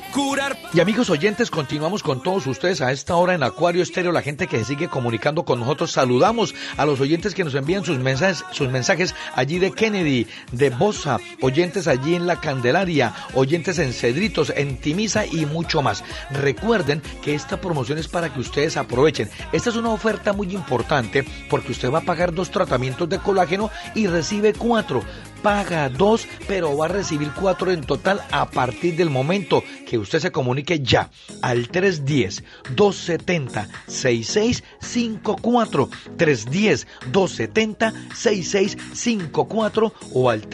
curar. Y amigos oyentes, continuamos con todos ustedes a esta hora en Acuario Estéreo, la gente que se sigue comunicando con nosotros. Saludamos a los oyentes que nos envían sus mensajes allí de Kennedy, de Bosa, oyentes allí en La Candelaria, oyentes en Cedritos, en Timisa y mucho más. Recuerden que esta promoción es para que ustedes aprovechen. Esta es una oferta muy importante porque usted va a pagar 2 tratamientos de colágeno y recibe 4. Paga 2, pero va a recibir 4 en total a partir del momento que usted se comunique ya al 310-270-6654, 310-270-6654 o al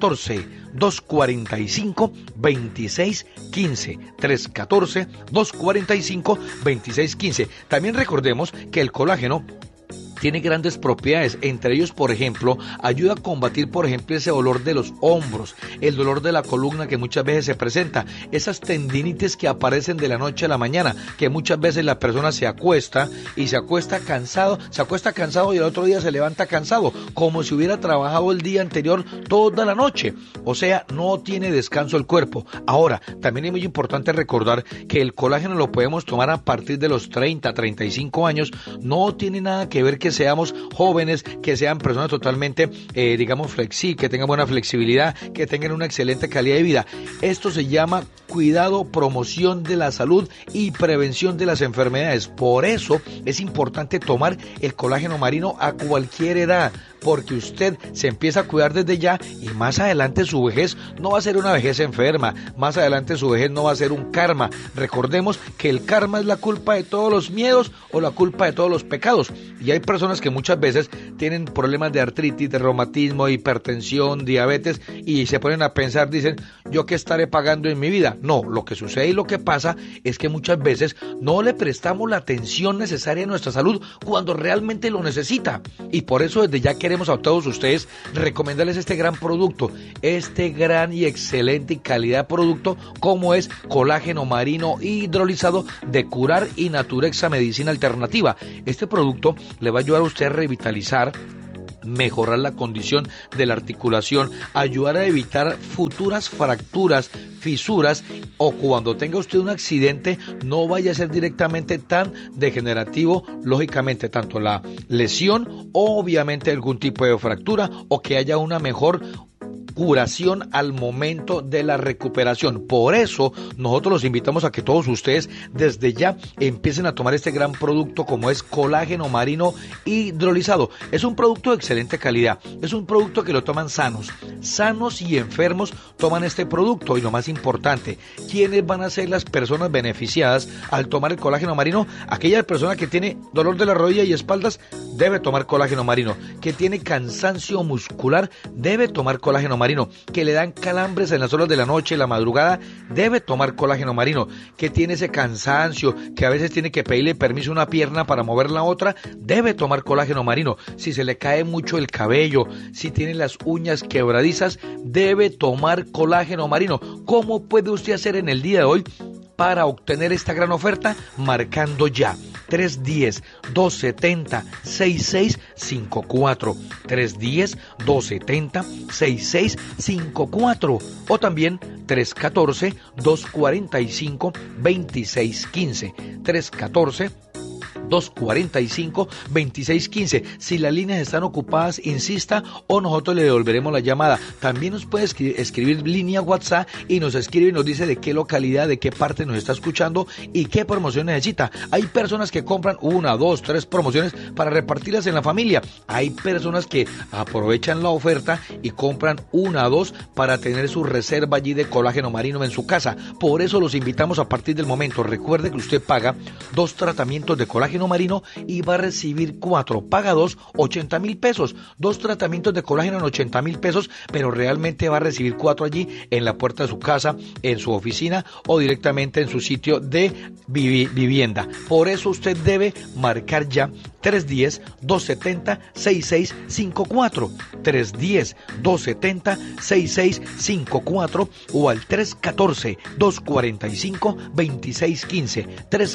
314-245-2615, 314-245-2615. También recordemos que el colágeno tiene grandes propiedades, entre ellos, por ejemplo, ayuda a combatir, por ejemplo, ese dolor de los hombros, el dolor de la columna que muchas veces se presenta, esas tendinitis que aparecen de la noche a la mañana, que muchas veces la persona se acuesta cansado y el otro día se levanta cansado, como si hubiera trabajado el día anterior toda la noche, o sea, no tiene descanso el cuerpo. Ahora, también es muy importante recordar que el colágeno lo podemos tomar a partir de los 30, 35 años, no tiene nada que ver que seamos jóvenes, que sean personas totalmente, que tengan buena flexibilidad, que tengan una excelente calidad de vida. Esto se llama cuidado, promoción de la salud y prevención de las enfermedades. Por eso es importante tomar el colágeno marino a cualquier edad, porque usted se empieza a cuidar desde ya y más adelante su vejez no va a ser una vejez enferma, más adelante su vejez no va a ser un karma. Recordemos que el karma es la culpa de todos los miedos o la culpa de todos los pecados, y hay personas que muchas veces tienen problemas de artritis, de reumatismo, hipertensión, diabetes, y se ponen a pensar, dicen, ¿yo qué estaré pagando en mi vida? No, lo que sucede y lo que pasa es que muchas veces no le prestamos la atención necesaria a nuestra salud cuando realmente lo necesita, y por eso desde ya queremos a todos ustedes recomendarles este gran producto, este gran y excelente y calidad producto como es colágeno marino hidrolizado de Curar y Naturexa Medicina Alternativa. Este producto le va a ayudar a usted a revitalizar, mejorar la condición de la articulación, ayudar a evitar futuras fracturas, fisuras, o cuando tenga usted un accidente no vaya a ser directamente tan degenerativo, lógicamente, tanto la lesión o obviamente algún tipo de fractura, o que haya una mejor curación al momento de la recuperación. Por eso nosotros los invitamos a que todos ustedes desde ya empiecen a tomar este gran producto como es colágeno marino hidrolizado. Es un producto de excelente calidad, es un producto que lo toman sanos y enfermos toman este producto. Y lo más importante, ¿quiénes van a ser las personas beneficiadas al tomar el colágeno marino? Aquella persona que tiene dolor de la rodilla y espaldas debe tomar colágeno marino, que tiene cansancio muscular debe tomar colágeno marino, que le dan calambres en las horas de la noche y la madrugada debe tomar colágeno marino, que tiene ese cansancio, que a veces tiene que pedirle permiso a una pierna para mover la otra, debe tomar colágeno marino. Si se le cae mucho el cabello, si tiene las uñas quebradizas, debe tomar colágeno marino. ¿Cómo puede usted hacer en el día de hoy para obtener esta gran oferta? Marcando ya 310-270-6654, 310-270-6654 o también 314-245-2615, 314-245-2615. Si las líneas están ocupadas, insista o nosotros le devolveremos la llamada. También nos puede escribir línea WhatsApp y nos escribe y nos dice de qué localidad, de qué parte nos está escuchando y qué promoción necesita. Hay personas que compran 1, 2, 3 promociones para repartirlas en la familia. Hay personas que aprovechan la oferta y compran 1, 2 para tener su reserva allí de colágeno marino en su casa. Por eso los invitamos a partir del momento. Recuerde que usted paga 2 tratamientos de colágeno marino y va a recibir 4, paga 2, 80,000 pesos, 2 tratamientos de colágeno en 80,000 pesos, pero realmente va a recibir 4 allí en la puerta de su casa, en su oficina o directamente en su sitio de vivienda. Por eso usted debe marcar ya 310-270-6654, 310-270-6654 o al 314-245-2615,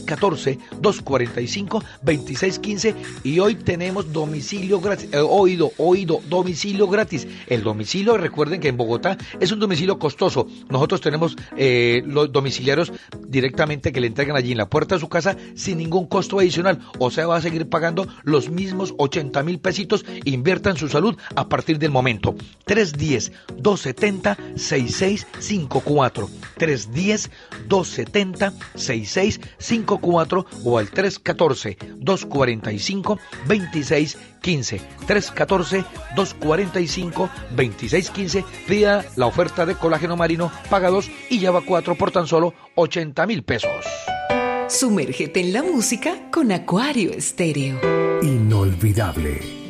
314-245-2615. Y hoy tenemos domicilio gratis, domicilio gratis. El domicilio, recuerden que en Bogotá es un domicilio costoso. Nosotros tenemos los domiciliarios directamente que le entregan allí en la puerta de su casa sin ningún costo adicional, o sea, va a seguir pagando los mismos 80,000 pesitos. Invierta en su salud a partir del momento. 310-270-6654, 310-270-6654 o al 314-245-2615, 314-245-2615. Pida la oferta de colágeno marino, paga 2 y lleva 4 por tan solo 80,000 pesos. Sumérgete en la música con Acuario Estéreo. Inolvidable.